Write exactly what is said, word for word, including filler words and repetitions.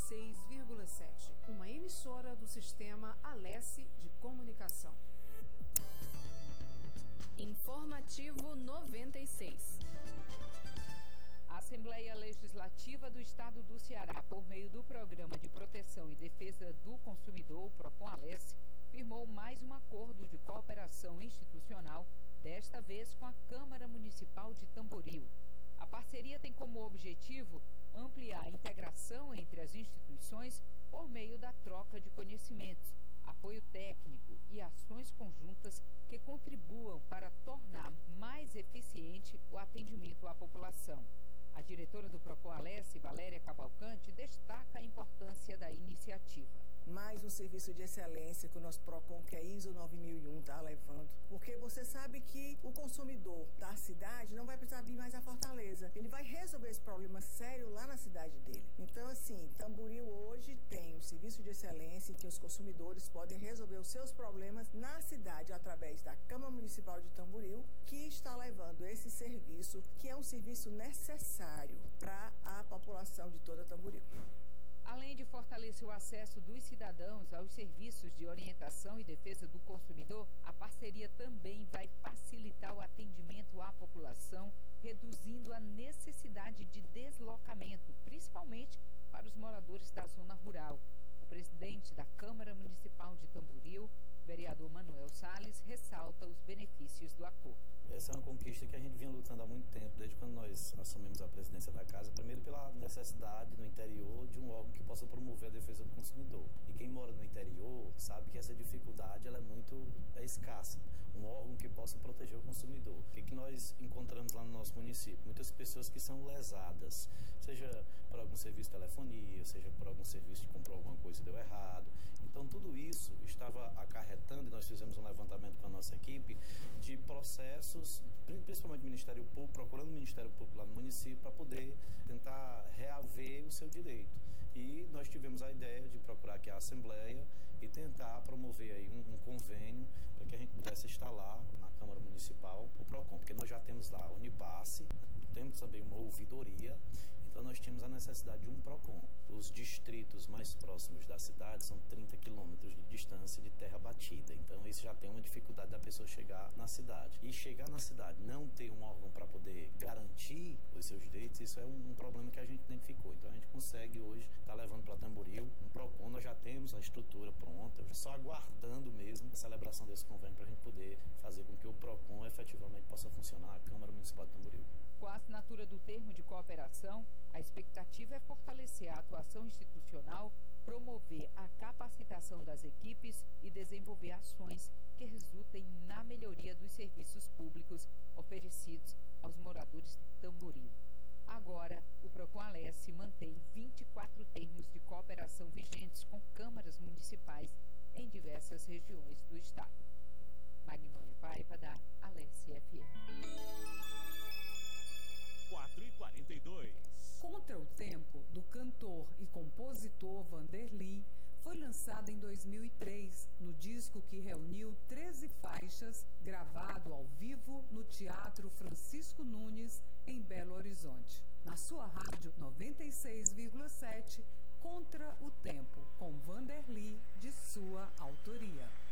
seis vírgula sete, uma emissora do sistema Alesse de Comunicação. Informativo noventa e seis. A Assembleia Legislativa do Estado do Ceará, por meio do Programa de Proteção e Defesa do Consumidor, PROCON-Alesse, firmou mais um acordo de cooperação institucional, desta vez com a Câmara Municipal de Tamboril. A parceria tem como objetivo ampliar a integração entre as instituições por meio da troca de conhecimentos, apoio técnico e ações conjuntas que contribuam para tornar mais eficiente o atendimento à população. A diretora do PROCON-Alesse, Valéria Cavalcante, destaca a importância da iniciativa. Mais um serviço de excelência que o nosso PROCON, que é I S O nove mil e um, está levando. Porque você sabe que o consumidor da cidade não vai precisar vir mais a Fortaleza. Ele vai resolver esse problema sério lá na cidade dele. Então, assim, Tamboril hoje tem um serviço de excelência em que os consumidores podem resolver os seus problemas na cidade através da Câmara Municipal de Tamboril, que está levando esse serviço, que é um serviço necessário para a população de toda Tamboril. Além de fortalecer o acesso dos cidadãos aos serviços de orientação e defesa do consumidor, a parceria também vai facilitar o atendimento à população, reduzindo a necessidade de deslocamento, principalmente para os moradores da zona rural. O presidente da Câmara Municipal de Tamboril, vereador Manuel Salles, ressalta os benefícios do acordo. Essa é uma conquista que a gente vinha lutando há muito tempo, desde quando nós assumimos a presidência da casa, primeiro pela necessidade no interior de um órgão que possa promover a defesa do consumidor. E quem mora no interior sabe que essa dificuldade ela é muito é escassa, um órgão que possa proteger o consumidor. O que, que nós encontramos lá no nosso município? Muitas pessoas que são lesadas, seja por algum serviço de telefonia, seja por algum serviço que comprou alguma coisa e deu errado. Então tudo isso estava acarretando, e nós fizemos um levantamento com a nossa equipe, de processos, principalmente do Ministério Público, procurando o Ministério Público lá no município para poder tentar reaver o seu direito. E nós tivemos a ideia de procurar aqui a Assembleia e tentar promover aí um, um convênio para que a gente pudesse instalar na Câmara Municipal o PROCON, porque nós já temos lá a Unipasse, temos também uma ouvidoria, então nós tínhamos a necessidade de um PROCON. Os distritos mais próximos da cidade são trinta quilômetros de distância de terra batida, então isso já tem uma dificuldade da pessoa chegar na cidade. E chegar na cidade, não ter um órgão para poder garantir os seus direitos, isso é um, um problema que a gente identificou. Então a gente consegue hoje estar tá levando para Tamboril um PROCON, nós já temos a estrutura pronta, só aguardando mesmo a celebração desse convênio para a gente poder fazer com que o PROCON efetivamente possa funcionar, a Câmara Municipal de Tamboril. Com a assinatura do termo de cooperação, a expectativa é fortalecer a atuação institucional, promover a capacitação das equipes e desenvolver ações que resultem na melhoria dos serviços públicos oferecidos aos moradores de Tamboril. Agora, o PROCON-Alesse mantém vinte e quatro termos de cooperação vigentes com câmaras municipais em diversas regiões do estado. Magnôlia Paiva, da Alesse F M. quatro e quarenta e dois. Contra o Tempo, do cantor e compositor Vanderly, foi lançado em dois mil e três, no disco que reuniu treze faixas, gravado ao vivo no Teatro Francisco Nunes, em Belo Horizonte. Na sua rádio noventa e seis vírgula sete, Contra o Tempo, com Vanderly, de sua autoria.